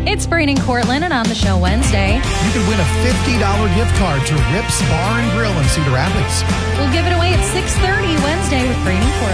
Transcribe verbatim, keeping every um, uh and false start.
It's Brain and Cortland, and on the show Wednesday, You can win a fifty dollars gift card to Rips Bar and Grill in Cedar Rapids. we'll give it away at six thirty Wednesday with Brain and Cortland.